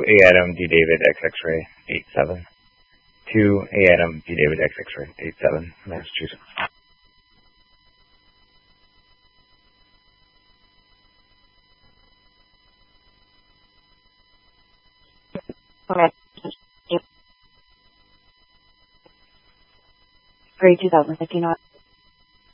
A Adam D David X X-ray 87. 2 A Adam D David X X-ray 87, Massachusetts. Okay. 3 2015.